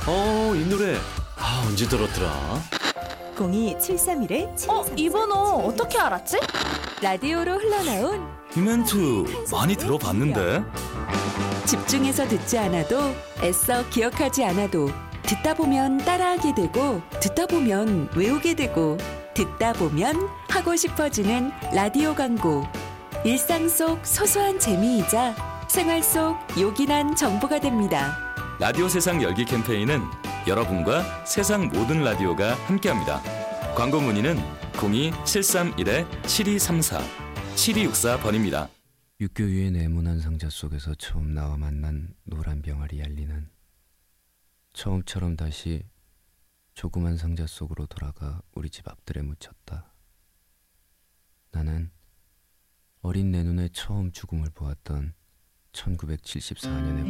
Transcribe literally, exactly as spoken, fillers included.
어, 이 노래. 아, 언제 들었더라? 공이 칠삼일 어, 이 번호 어떻게 알았지? 라디오로 흘러나온 이 멘트 많이 들어봤는데. 집중해서 듣지 않아도 애써 기억하지 않아도 듣다 보면 따라하게 되고 듣다 보면 외우게 되고 듣다 보면 하고 싶어지는 라디오 광고. 일상 속 소소한 재미이자 생활 속 요긴한 정보가 됩니다. 라디오 세상 열기 캠페인은 여러분과 세상 모든 라디오가 함께합니다. 광고 문의는 공이 칠삼일 칠이삼사 칠이육사 번입니다. 육교위의 네모난 상자 속에서 처음 나와 만난 노란 병아리 얄리는 처음처럼 다시 조그만 상자 속으로 돌아가 우리 집 앞들에 묻혔다. 나는 어린 내 눈에 처음 죽음을 보았던 천구백칠십사 년의